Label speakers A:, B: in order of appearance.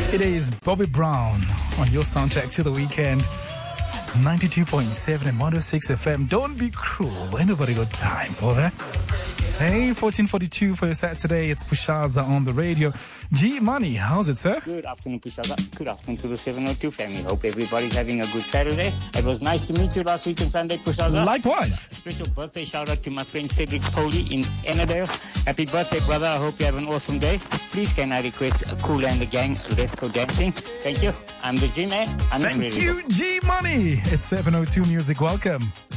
A: It is Bobby Brown on your soundtrack to the weekend. 92.7 and 106 FM. Don't be cruel. Ain't nobody got time for that. Hey, 1442 for your Saturday. It's Pushaza on the radio. G Money, how's it, sir?
B: Good afternoon, Pushaza. Good afternoon to the 702 family. Hope everybody's having a good Saturday. It was nice to meet you last week on Sunday, Pushaza.
A: Likewise.
B: A special birthday shout out to my friend Cedric Poli in Annandale. Happy birthday, brother. I hope you have an awesome day. Please can I request Kool and the Gang, Let's Go Dancing. Thank you. I'm the G-Man.
A: Thank you, G Money. It's 702 Music. Welcome.